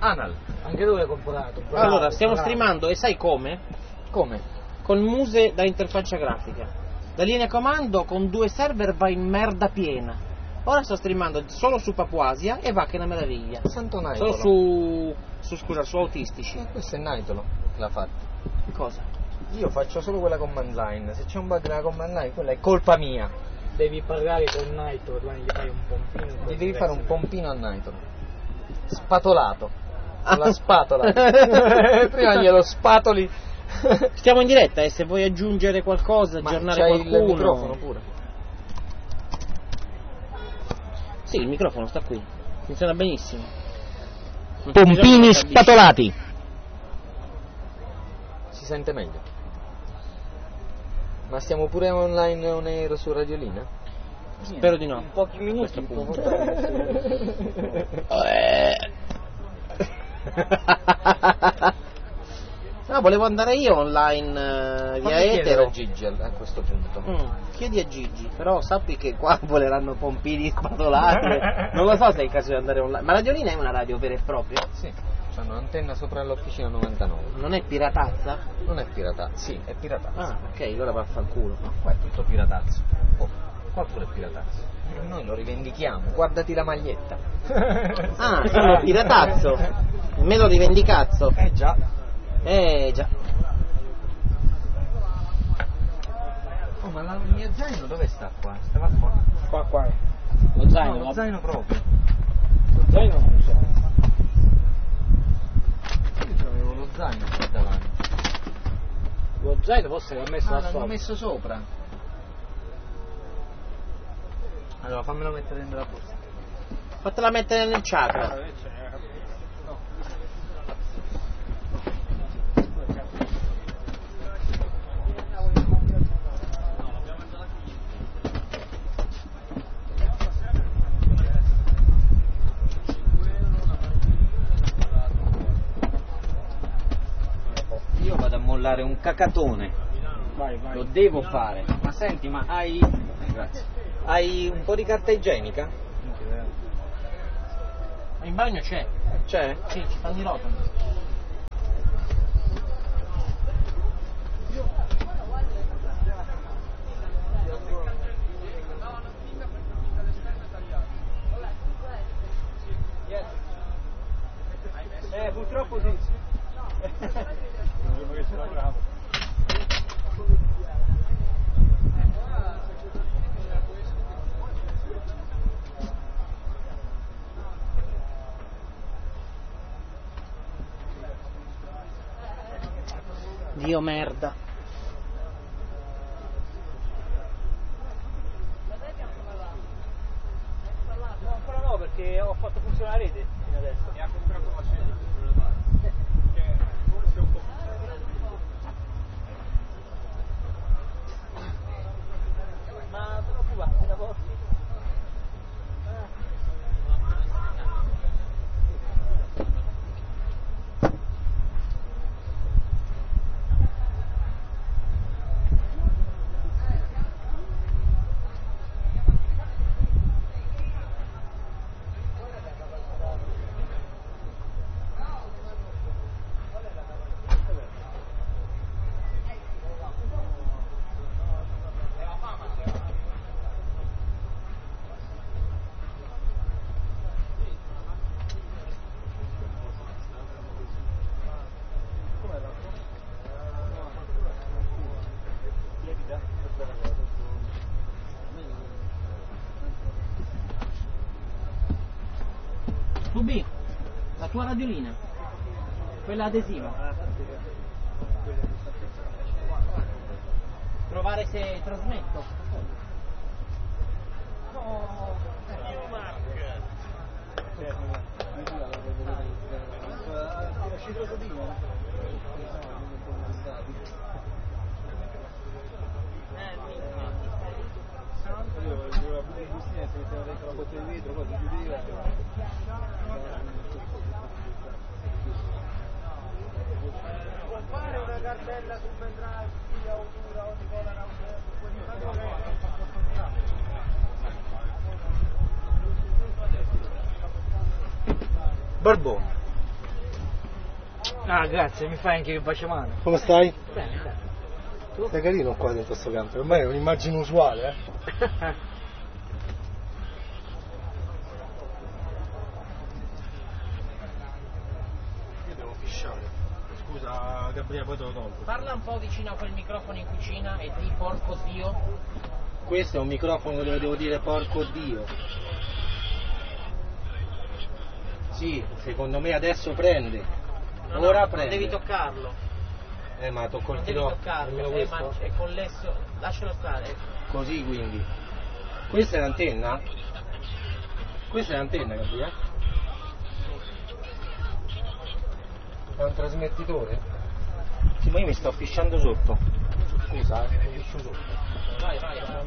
Anal. Anche tu l'hai comprato. Bravo, Allora, stiamo bravo. streamando e sai come? Come? Con Muse da interfaccia grafica. La linea comando con 2 server va in merda piena. Ora sto streamando solo su Papuasia e va che è una meraviglia. Santo Naitolo. Solo su autistici. Questo è Naitolo che l'ha fatto. Cosa? Io faccio solo quella command line. Se c'è un bug nella command line, quella è colpa mia. Devi parlare con Naito, domani gli fai un pompino. Gli devi fare un pompino a Naitolo. Spatolato. Con la spatola. Prima glielo spatoli. Stiamo in diretta e se vuoi aggiungere qualcosa, Ma aggiornare c'hai qualcuno. il microfono pure. Sì, il microfono sta qui. Funziona benissimo. Non c'è bisogno Pompini di spatolati. Si sente meglio. Ma stiamo pure online on air su Radiolina? Spero di no. In pochi minuti. No, volevo andare io online via Fammi chiedere etero. a Gigi a questo punto. Chiedi a Gigi, però sappi che qua voleranno pompini spatolati. Non lo so se è il caso di andare online. Ma Radiolina è una radio vera e propria? Sì, c'hanno un'antenna sopra l'officina 99. Non è piratazza? Non è piratazzo, sì, è piratazzo. Ah, ok, allora vaffanculo. No, qua è tutto piratazzo. Oh, qua pure è piratazzo. Noi lo rivendichiamo, guardati la maglietta. Ah, sono piratazzo. Me lo rivendicazzo. Già. Già. Oh, ma il mio zaino dove sta qua? Stava qua. Qua. Lo zaino. No, lo zaino proprio. Lo zaino non so. Io avevo lo zaino qua davanti. Lo zaino forse l'ha messo da L'hanno sopra. messo sopra. Allora fammelo mettere dentro la borsa. Fatela mettere nel chakra. Io vado a mollare un cacatone. Vai. Lo devo fare. Ma senti, ma hai. Grazie. Hai un po' di carta igienica? In bagno c'è? C'è? Sì, ci fanno i rotoli. Purtroppo sì. Dio merda. No, ancora no, perché ho fatto funzionare la rete fino adesso. E ha comprato la scena. Forse un po'. Ma non preoccupate, la porti. Tubi, la tua radiolina, quella adesiva. Provare se trasmetto. Fare una cartella sul pendrive via oppure ogni cosa Barbone. Ah, grazie, mi fai anche il baciamano. Come stai? Bene, bene. Tu? Sei carino qua dentro sto camper, ormai è un'immagine usuale, Io devo fisciare. Scusa Gabriele, poi te lo tolgo. Parla un po' vicino a quel microfono in cucina e di porco Dio. Questo è un microfono dove devo dire porco Dio. Sì, secondo me adesso prende. Ora no, prende. Devi toccarlo. Ma tocco il Non devi tiro. toccarlo, ma è collesso. Lascialo stare. Così quindi. Questa è l'antenna? Questa è l'antenna, Gabriele? È un trasmettitore? Sì, ma io mi sto fisciando sotto. Scusa, mi fiscio sotto. Vai.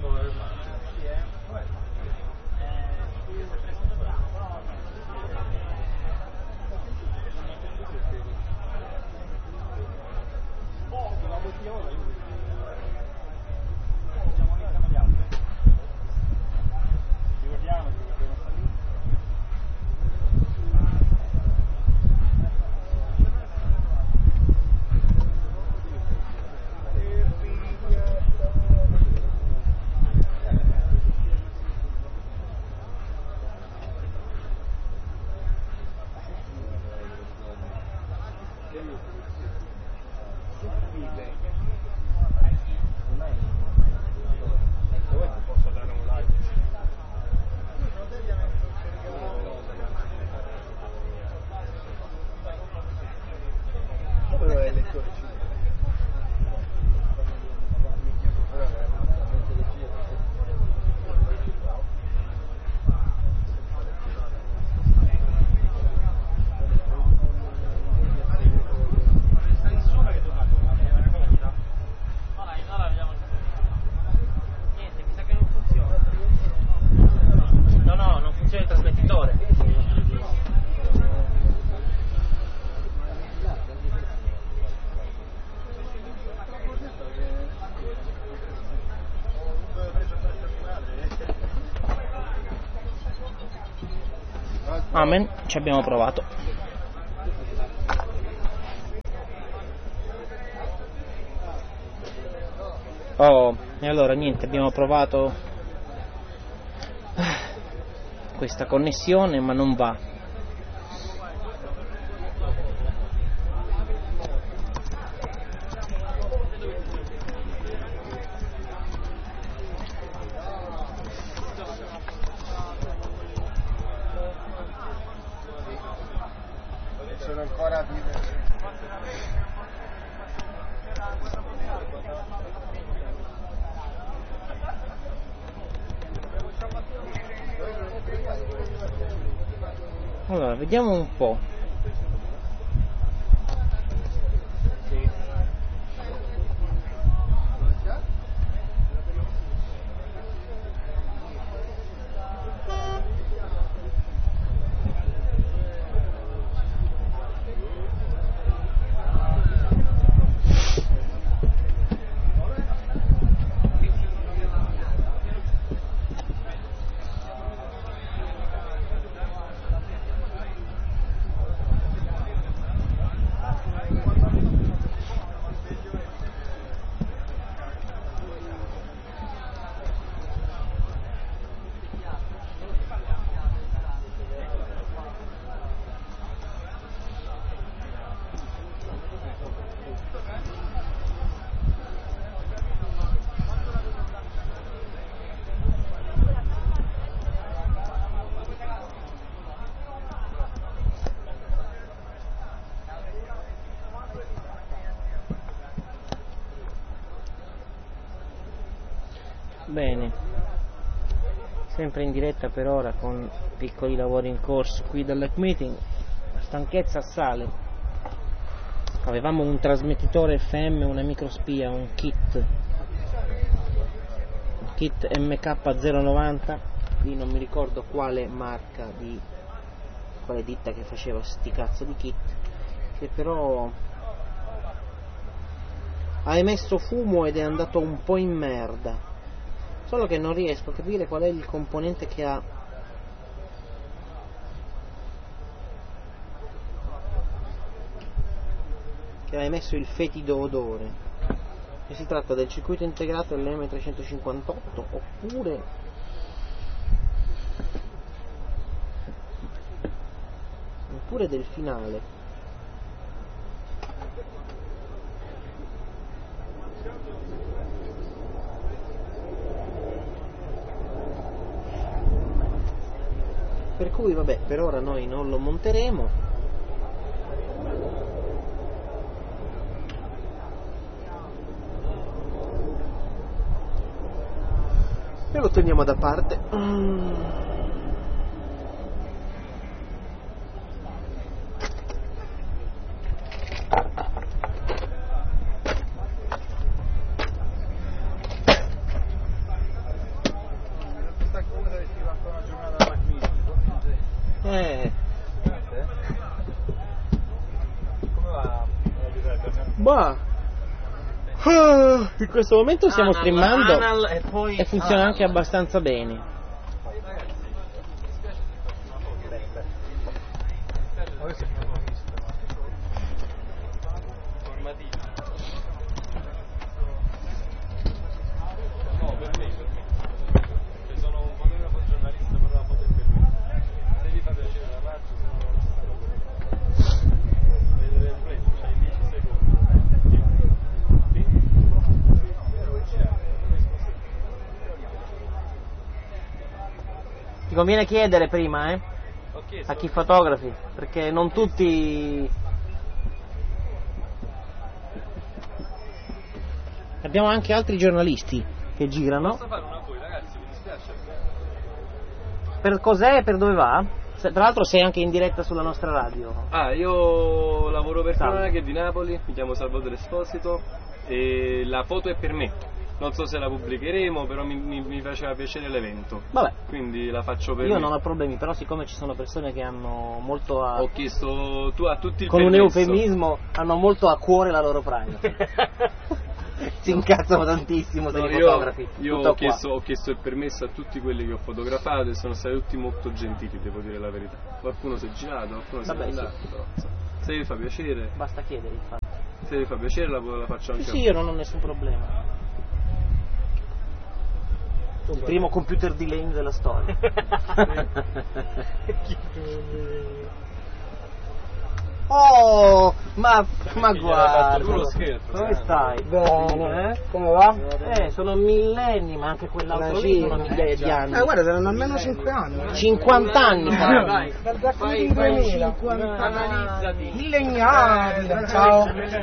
Amen, ci abbiamo provato. Oh, e allora niente, abbiamo provato questa connessione, ma non va. Sono ancora Allora, vediamo un po'. Bene, sempre in diretta per ora con piccoli lavori in corso qui dall'Hack Meeting. La stanchezza sale. Avevamo un trasmettitore FM, una microspia, un kit MK090 di non mi ricordo quale marca, di quale ditta che faceva sti cazzo di kit, che però ha emesso fumo ed è andato un po' in merda. Solo che non riesco a capire qual è il componente che ha che ha emesso il fetido odore. E si tratta del circuito integrato LM358 oppure del finale. Per cui vabbè, per ora noi non lo monteremo. E lo teniamo da parte. In questo momento stiamo streamando e funziona anche abbastanza bene. Ti conviene chiedere prima, a chi fotografi, perché non tutti... Abbiamo anche altri giornalisti che girano. Posso fare una voi, ragazzi, mi dispiace. Per cos'è e per dove va? Tra l'altro sei anche in diretta sulla nostra radio. Io lavoro per Salve. Cronache di Napoli, mi chiamo Salvatore Esposito e la foto è per me. Non so se la pubblicheremo, però mi faceva piacere l'evento. Vabbè. Quindi la faccio per me. Io non ho problemi, però siccome ci sono persone che hanno molto a... Ho chiesto tu a tutti il con permesso. un eufemismo, hanno molto a cuore la loro privacy. Si incazzano tantissimo se li fotografi. Io Tutto ho chiesto il permesso a tutti quelli che ho fotografato e sono stati tutti molto gentili, devo dire la verità. Qualcuno si è girato, qualcuno si è andato, però insomma, se vi fa piacere. Basta chiedere, infatti. Se vi fa piacere la faccio anche a Sì, io non ho nessun problema. Il primo computer di legno della storia. Oh, ma guarda, tu lo scherzo. come stai? Bene, come va? Sono millenni, ma anche quell'altro lì sono migliaia di anni. Guarda, saranno almeno 5 anni. 50 anni saranno. Dal Black Meeting 2000. Illegnabili. Ciao.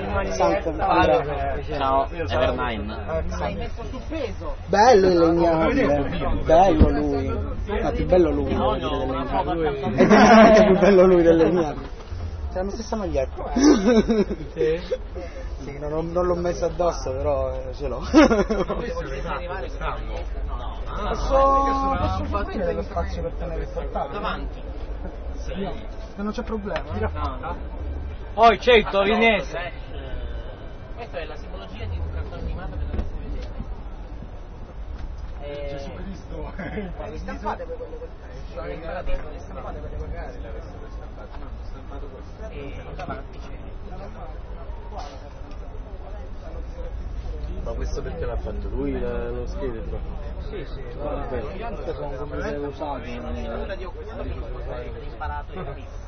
Ciao, Evernine. Bello Illegnabile. Bello lui. Infatti bello lui. È più bello lui dell'Illegnabile. C'è la stessa maglietta. Sì, non l'ho messo addosso, però ce l'ho. Posso farmi dello spazio per tenere il portatile? Davanti. Non c'è problema. Oh, certo, Vinese. Questa è la simbologia di un cartone animato che dovreste vedere. Gesù Cristo. Le stampate per quelle cose. Le stampate per le magari l'avessero stampato questo. E davanti c'è. Ma questo perché l'ha fatto lui lo scheletro? Sì, queste sono come usate. Una di imparato e capito.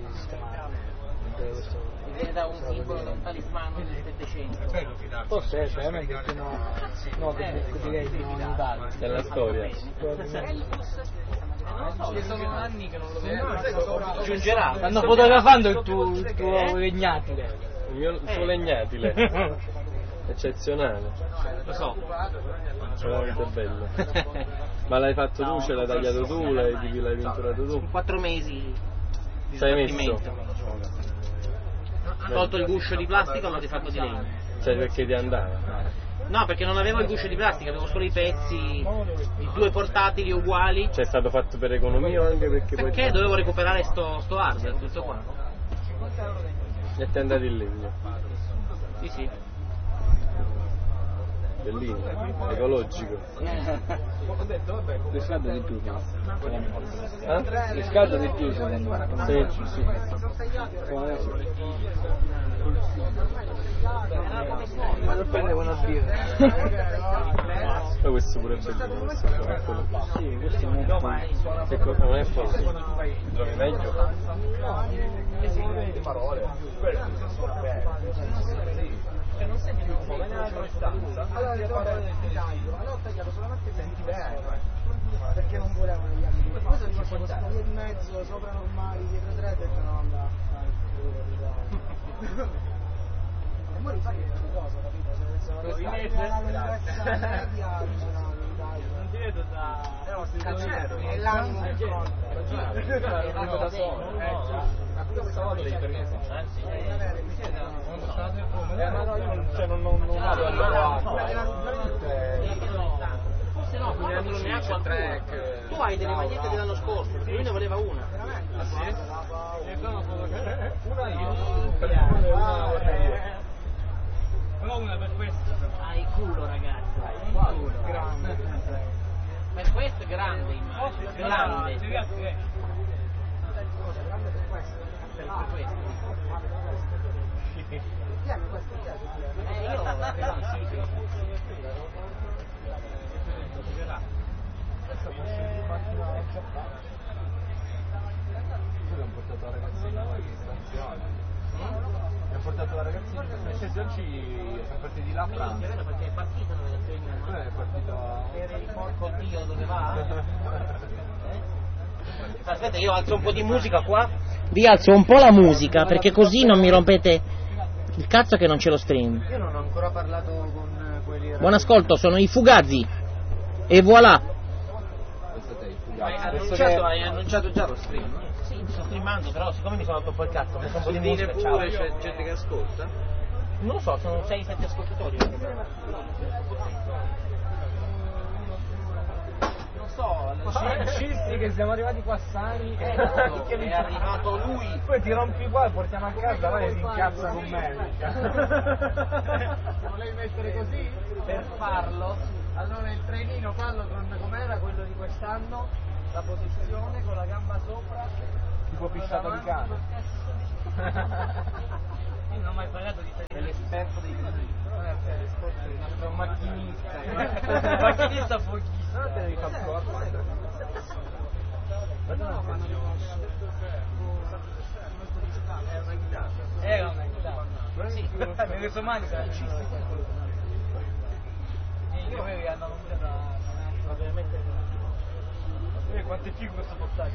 Viene da un simbolo, da un talismano del Settecento. Forse è meglio che no, direi di non Italia. Della storia. Sono anni che non lo vedo. Aggiungerà. Stanno fotografando il tuo legnatile. Il suo legnatile. Eccezionale. Lo so. Veramente bello. Ma l'hai fatto tu, ce l'hai tagliato tu, l'hai pinturato tu? 4 mesi di Ci hai messo? sbattimento. Ho tolto il guscio di plastica e l'ho rifatto di legno. Cioè perché ti andava? No, perché non avevo il guscio di plastica, avevo solo i pezzi di 2 portatili uguali. Cioè è stato fatto per economia o anche perché poi... Perché dovevo recuperare sto hardware, tutto qua. E ti è andato in legno. Sì, sì. Bellino, ecologico. Riscalda di più, riscalda di più secondo me. Sì. Ma lo prende con una birra. Poi questo pure c'è quello. Sì, questo non è Non è forte. Trovi meglio? parole. Quello non senti più un po', vai nell'altra stanza. Allora le parole del taglio, allora ho tagliato solamente senti bene. Perché non volevano gli altri. Questo è rimasto così via di mezzo, sopra normali, dietro tre, ho detto no, andà. E poi rifai questa cosa, capito? Se la lunghezza media, non ti vedo da... è l'animo del fronte. L'animo da solo. Questa volta devi permesso. Ma no, io non vado a Forse no, qua non ne ha qualcuno. Tu hai delle magliette dell'anno scorso, perché lui ne voleva una. Ah sì? Una io. Però una per questo. Hai culo, ragazzo. Hai culo. Grande. Per questo è grande, immagino. Grande. Cosa grande per questo? Per questo. Tieni questo, Io abbiamo portato la ragazzina alla distanzione. Abbiamo portato la ragazzina, scesi oggi, siamo partiti là a pranzo. è vero perché è partito la ragazzina. È partito Per il porco Dio dove va? Aspetta, io alzo un po' di musica qua. Vi alzo un po' la musica perché così non mi rompete il cazzo che non c'è lo stream. Io non ho ancora parlato con quelli. Buon ascolto, sono i Fugazi. E voilà. Hai annunciato già lo stream? Sì, sto streamando, però siccome mi sono rotto un po' il cazzo, ho messo un po' di Dine musica. pure, Ciao. c'è gente che ascolta? Non lo so, sono 6-7 ascoltatori. Non so, scisti che siamo arrivati qua sani. È arrivato lui. Poi ti rompi qua e portiamo a casa, vai e si incazza con me. Volevi mettere così? Per farlo. Allora il trainino fallo com'era quello di quest'anno, la posizione con la gamba sopra, tipo pisciato di cane. Io non ho mai parlato di L'esperto dei trainini. Non è l'esperto, è un macchinista. macchinista pochissimo. No, te devi fare il corpo. Era una chitarra. Sì. Mi hai messo male, io avevo andato da veramente quanto è figo questo portaggio.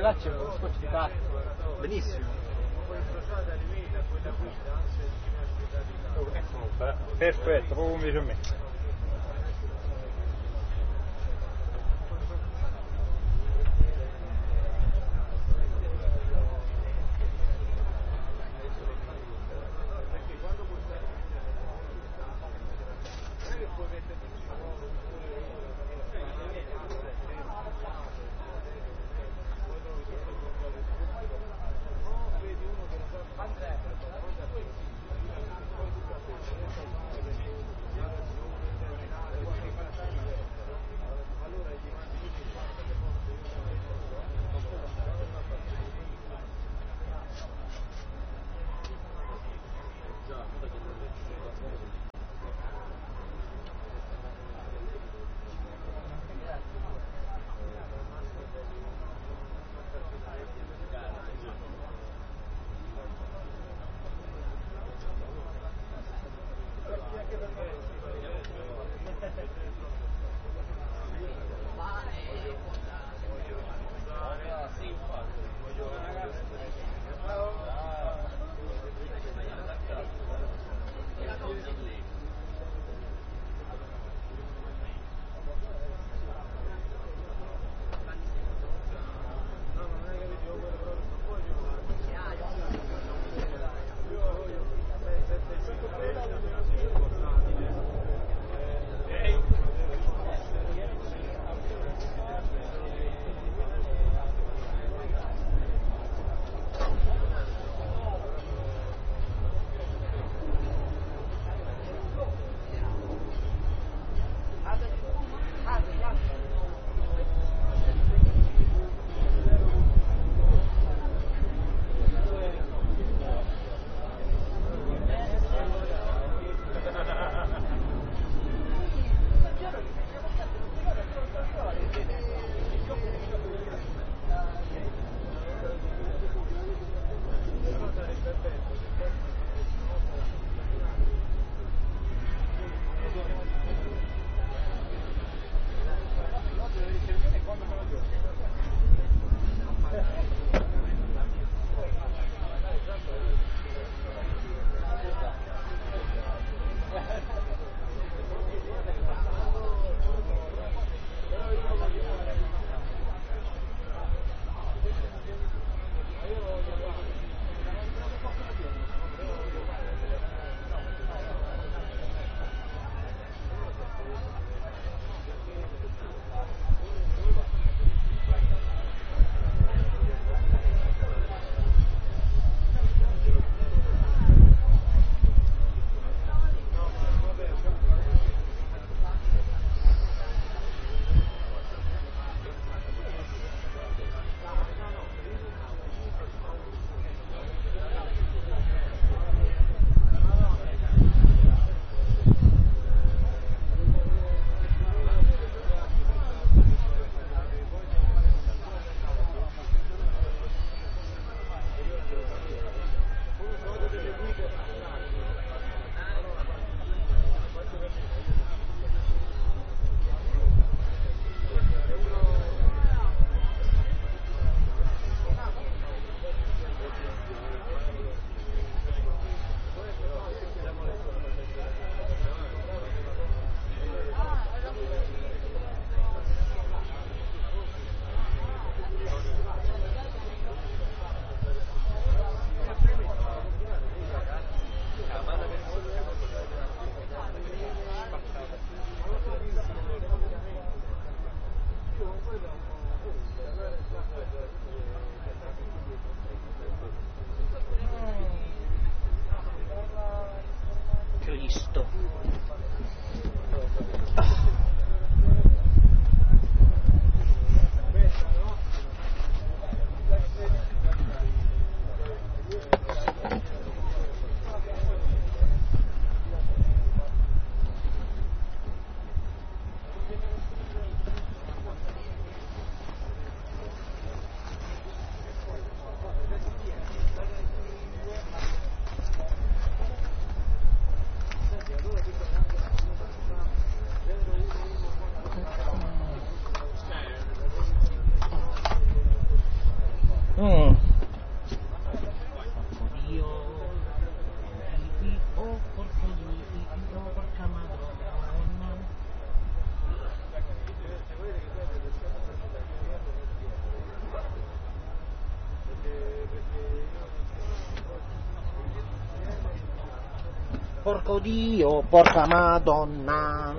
là c'è uno scotch di carta. Benissimo. Perfetto, proprio come dice a me. Allora, Porco Dio, porca Madonna.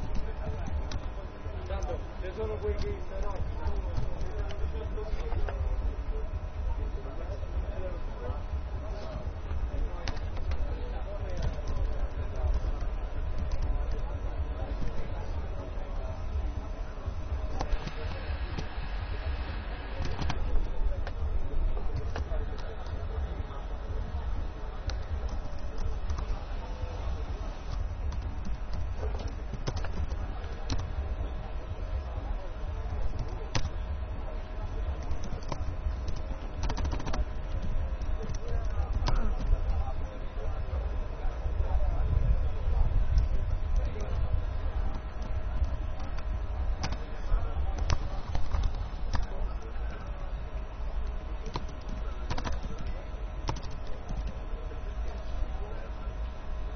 Sono quei che